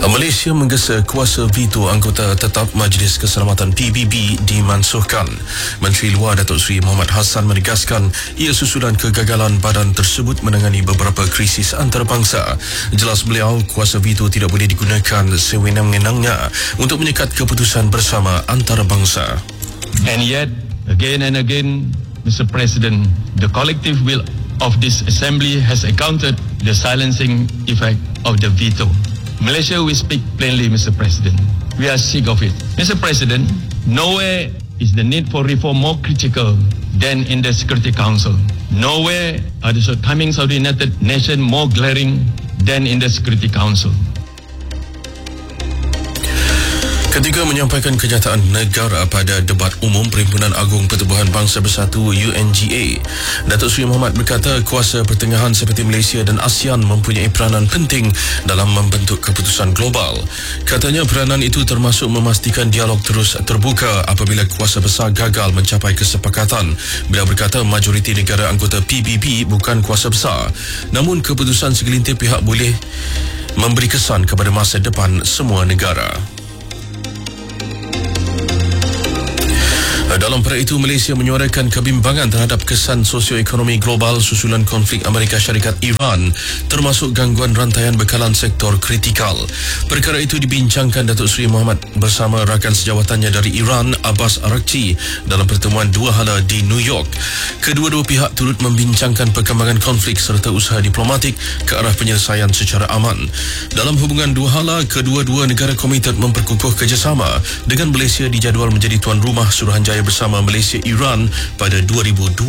Malaysia menggesa kuasa veto anggota tetap Majlis Keselamatan PBB dimansuhkan. Menteri Luar Datuk Seri Mohamad Hassan menegaskan ia susulan kegagalan badan tersebut menangani beberapa krisis antarabangsa. Jelas beliau, kuasa veto tidak boleh digunakan sewenang-wenangnya untuk menyekat keputusan bersama antarabangsa. And yet, again and again, Mr. President, the collective will of this assembly has encountered the silencing effect of the veto. Malaysia, we speak plainly, Mr. President. We are sick of it. Mr. President, nowhere is the need for reform more critical than in the Security Council. Nowhere are the shortcomings of the United Nations more glaring than in the Security Council. Ketika menyampaikan kenyataan negara pada debat umum Perhimpunan Agung Pertubuhan Bangsa Bersatu UNGA, Datuk Seri Mohamad berkata kuasa pertengahan seperti Malaysia dan ASEAN mempunyai peranan penting dalam membentuk keputusan global. Katanya peranan itu termasuk memastikan dialog terus terbuka apabila kuasa besar gagal mencapai kesepakatan. Beliau berkata majoriti negara anggota PBB bukan kuasa besar, namun keputusan segelintir pihak boleh memberi kesan kepada masa depan semua negara. Dalam perkara itu, Malaysia menyuarakan kebimbangan terhadap kesan sosioekonomi global susulan konflik Amerika Syarikat Iran, termasuk gangguan rantaian bekalan sektor kritikal. Perkara itu dibincangkan Datuk Seri Mohamad bersama rakan sejawatannya dari Iran, Abbas Araghchi, dalam pertemuan dua hala di New York. Kedua-dua pihak turut membincangkan perkembangan konflik serta usaha diplomatik ke arah penyelesaian secara aman. Dalam hubungan dua hala, kedua-dua negara komited memperkukuh kerjasama dengan Malaysia dijadual menjadi tuan rumah Suruhanjaya bersama Malaysia-Iran pada 2020.